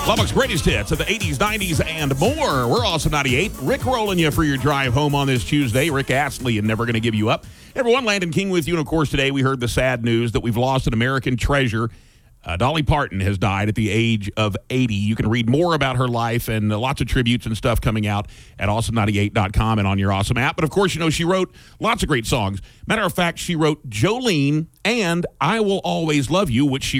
Lubbock's greatest hits of the 80s, 90s, and more. We're Awesome 98. Rick rolling you for your drive home on this Tuesday. Rick Astley and Never Gonna Give You Up. Everyone, Landon King with you. And, of course, today we heard the sad news that we've lost an American treasure. Dolly Parton has died at the age of 80. You can read more about her life and lots of tributes and stuff coming out at awesome98.com and on your Awesome app. But, of course, you know, she wrote lots of great songs. Matter of fact, she wrote Jolene and I Will Always Love You, which she